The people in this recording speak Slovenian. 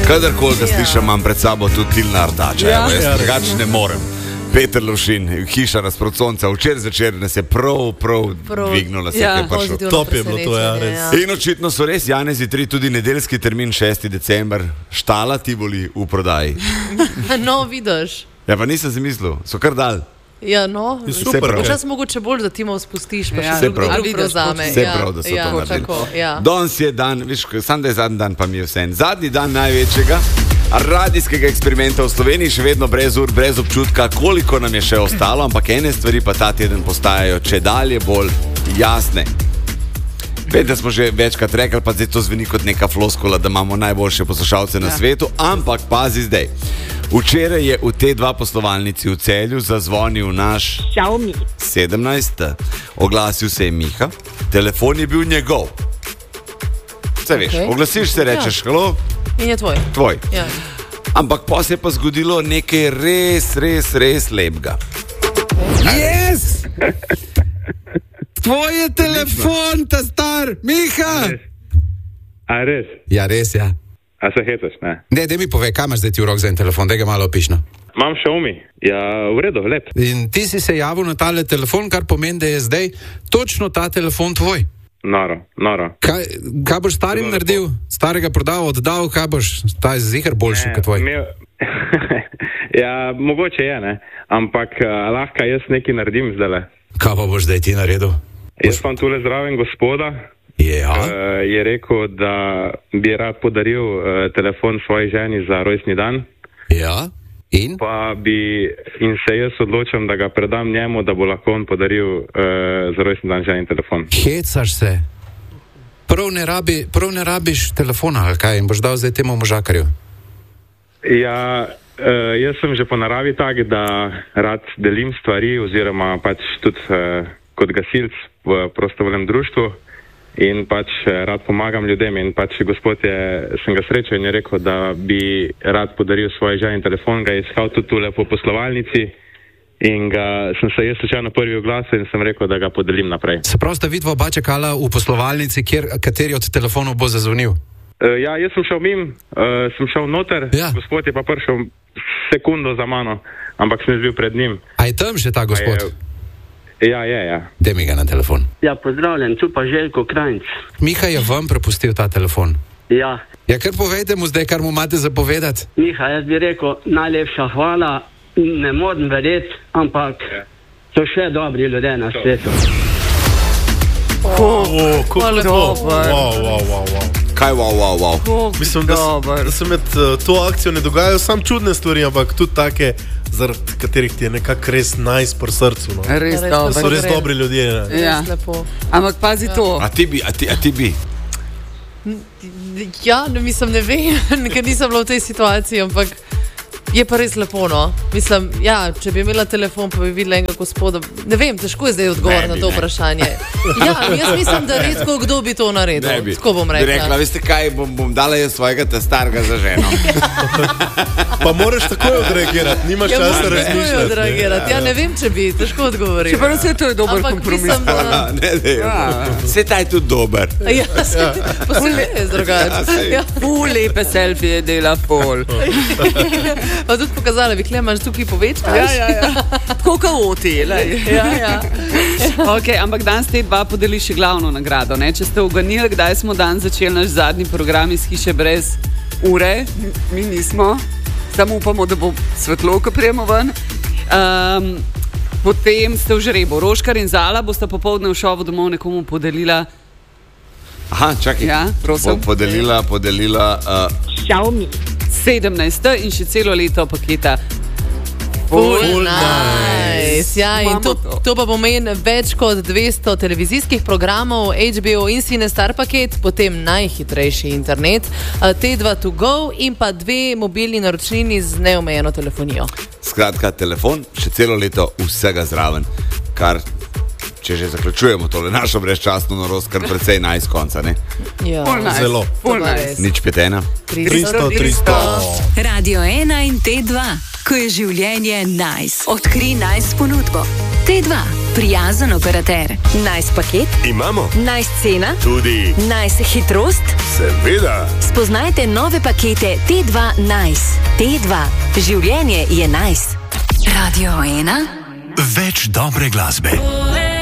Kadarkoli ga slišam, imam pred sabo tudi Tilna Artača. Jaz drugače ne morem. Peter Lovšin, Hiša nasprot sonca, včeraj zvečer nas je prav dvignula se, kaj je prišlo. Top je bilo to, res. In očitno so res Janezi 3 tudi nedeljski termin 6. december, Štala Tivoli v prodaji. No, vidiš. Ja, pa nisem si mislil, so kar dal. Ja, no, super. Včas mogoče bolj, da ti malo spustiš, pa Vse še drugi prevzame. Vse prav, da so to naredili. Danes je dan, viš, sam da je zadnji dan, pa mi je vse. Zadnji dan največjega radijskega eksperimenta v Sloveniji, še vedno brez ur, brez občutka, koliko nam je še ostalo, ampak ene stvari pa ta teden postajajo čedalje bolj jasne. Vem, da smo že večkrat rekli, pa zdaj to zveni kot neka floskula, da imamo najboljše poslušalce na svetu, ampak pazi zdaj. Včeraj je v T2 poslovalnici v Celju zazvonil naš Xiaomi 17, oglasil se je Miha, telefon je bil njegov. Vse veš, oglasiš se, rečeš halo. In je tvoj. Tvoj. Ja. Ampak pa se je pa zgodilo nekaj res lepega. Yes! Tvoj je telefon, ta star, Miha! A res? Ja, res, ja. A se heceš, ne? Ne, daj mi povej, kam imaš zdaj ti v rok za en telefon, daj ga malo opišno. Imam Xiaomi, ja, v redu, lep. In ti si se javil na tale telefon, kar pomeni, da je zdaj točno ta telefon tvoj. Noro. Kaj boš starim naredil? Starega prodal, oddal, kaj boš? Ta je zihar boljši kot tvoj. Ja, mogoče je, ne? Ampak lahko jaz nekaj naredim zdajle. Kaj pa boš zdaj ti naredil? Jaz vam tule zraven gospoda. Ja. Je rekel, da bi rad podaril telefon svoji ženi za rojstni dan. Ja. In se jaz odločam, da ga predam njemu, da bo lahko on podaril za rojstni dan ženi telefon. Hecaš se. Prav ne rabiš telefona, ali kaj? In boš dal zdaj temu možakarju? Ja, jaz sem že po naravi tak, da rad delim stvari, oziroma pač tudi kot gasilc v prostovoljnem društvu. In pač rad pomagam ljudem in pač gospod sem ga srečal in je rekel, da bi rad podaril svoji ženi telefon, ga je iskal tudi tule po poslovalnici in sem se jaz slučajno prvi oglasil in sem rekel, da ga podelim naprej. Se pravi, sta vidva oba čakala v poslovalnici, kateri od telefonov bo zazvonil? Ja, jaz sem šel sem šel noter, gospod je pa prišel sekundo za mano, ampak sem bil pred njim. A je tam že ta gospod? Ja. Daj mi ga na telefon. Ja, pozdravljen, tu pa Željko Krajnc. Miha je vam prepustil ta telefon. Ja. Ja, kar povejte mu zdaj, kar mu imate zapovedati. Miha, jaz bi rekel, najlepša hvala, ne morem verjeti, ampak so še dobri ljudje na svetu. Kako dobro. Kaj wow? Mislim, da se med to akcijo ne dogajajo sam čudne stvari, ampak tudi take, zaradi katerih ti je nekako res nice pri srcu. No. Res dobro. So res dobri ljudje. Ja. Ampak pazi to. A ti bi? Ja, mislim, ne vem, ker nisem bila v tej situaciji, ampak je pa res lepo, no. Mislim, ja, če bi imela telefon, pa bi videla enega gospoda. Ne vem, težko je zdaj odgovor na to vprašanje. Ja, jaz mislim, da redko kdo bi to naredil. Tako bom rekla. Bi rekla, veste kaj, bom dala jaz svojega testarga za ženo. Pa moraš takoj odreagirati, nimaš časa razmišljati. Ja, ne vem, če bi, težko odgovoriti. Čeprav vse to je dober kompromis. Vse ta je tudi dober. Ja, posebej je drugače. Ful lepe selfije dela ful. Pa tudi pokazala, bi imaš tukaj povečkaš. Ja. Tako kaoti. Ja. Ok, ampak danes T2 podeli še glavno nagrado. Ne? Če ste uganili, kdaj smo dan začeli naš zadnji program iz Hiše brez ure, mi nismo. Samo upamo, da bo svetlo, ko prijemo ven. Potem ste v žrebu. Roškar in Zala boste popoldne v šovu domov nekomu podelila. Aha, čakaj. Ja, prosim. Podelila Xiaomi 17 in še celo leto paketa. Full nice. Ja, in to pa pomeni več kot 200 televizijskih programov, HBO in Cinestar paket, potem najhitrejši internet, T2 to go in pa 2 mobilni naročnini z neomejeno telefonijo. Skratka, telefon, še celo leto vsega zraven, kar, če že zaključujemo tole našo brezčasno norost, kar precej nice konca, ne? Ja. Zelo. Full nice. Nič 5-1. 300. Radio 1 in T2, ko je življenje nice. Odkri nice ponudbo. T2. prijazen operater. Nice paket? Imamo. Nice cena? Tudi. Nice hitrost? Seveda. Spoznajte nove pakete T2 Nice. T2. Življenje je nice. Radio 1. Več dobre glasbe.